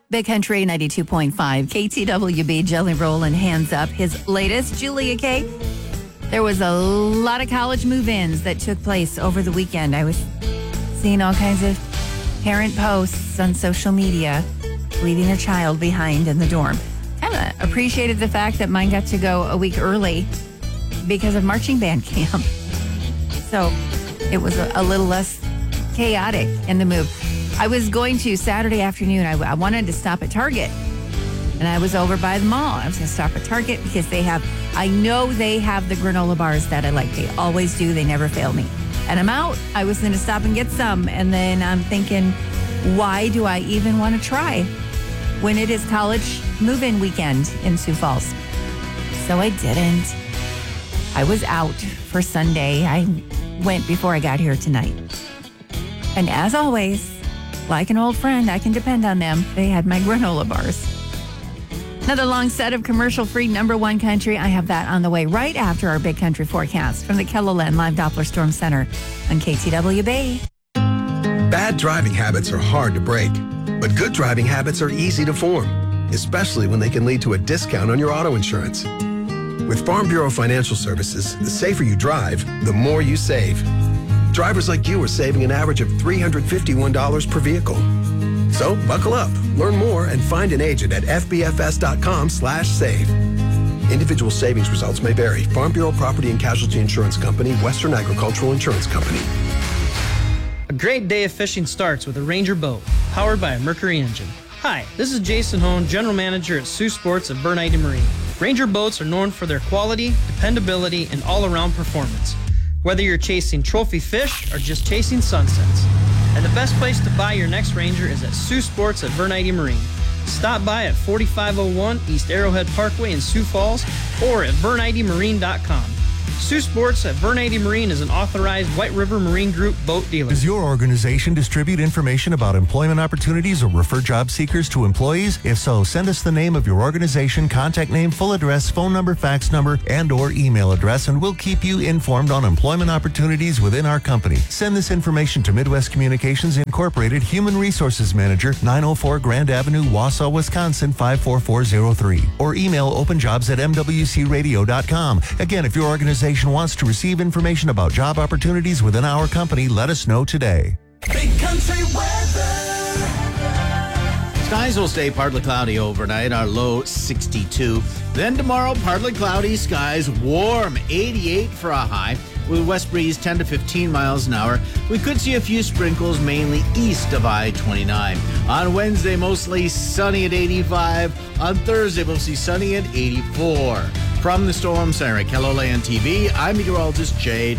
Big Country 92.5, KTWB, Jelly Roll and Hands Up. His latest, Julia K. There was a lot of college move-ins that took place over the weekend. I was seeing all kinds of parent posts on social media, leaving their child behind in the dorm. Kind of appreciated the fact that mine got to go a week early because of marching band camp. So it was a little less chaotic in the move. I was going to Saturday afternoon. I wanted to stop at Target, and I was over by the mall. I was going to stop at Target because I know they have the granola bars that I like. They always do. They never fail me. And I'm out. I was going to stop and get some, and then I'm thinking, why do I even want to try when it is college move-in weekend in Sioux Falls? So I didn't. I was out for Sunday. I went before I got here tonight. And as always, like an old friend, I can depend on them. They had my granola bars. Another long set of commercial-free number one country. I have that on the way right after our Big Country forecast from the KELOLAND Live Doppler Storm Center on KTWB. Bad driving habits are hard to break, but good driving habits are easy to form, especially when they can lead to a discount on your auto insurance. With Farm Bureau Financial Services, the safer you drive, the more you save. Drivers like you are saving an average of $351 per vehicle. So buckle up, learn more, and find an agent at fbfs.com/save. Individual savings results may vary. Farm Bureau Property and Casualty Insurance Company, Western Agricultural Insurance Company. A great day of fishing starts with a Ranger boat, powered by a Mercury engine. Hi, this is Jason Hone, General Manager at Sioux Sports at Bernite Marine. Ranger boats are known for their quality, dependability, and all-around performance. Whether you're chasing trophy fish or just chasing sunsets. And the best place to buy your next Ranger is at Sioux Sports at Bernite Marine. Stop by at 4501 East Arrowhead Parkway in Sioux Falls or at bernitemarine.com. Sioux Sports at Bernite Marine is an authorized White River Marine Group boat dealer. Does your organization distribute information about employment opportunities or refer job seekers to employees? If so, send us the name of your organization, contact name, full address, phone number, fax number, and or email address, and we'll keep you informed on employment opportunities within our company. Send this information to Midwest Communications Incorporated, Human Resources Manager, 904 Grand Avenue, Wausau, Wisconsin, 54403. Or email openjobs@mwcradio.com. Again, if your organization wants to receive information about job opportunities within our company, let us know today. Big Country weather. Skies will stay partly cloudy overnight, our low 62. Then tomorrow, partly cloudy skies, warm 88 for a high, with west breeze 10 to 15 miles an hour. We could see a few sprinkles mainly east of I-29. On Wednesday, mostly sunny at 85. On Thursday, mostly sunny at 84. From the Storm Center at KELOLAND TV, I'm meteorologist Jay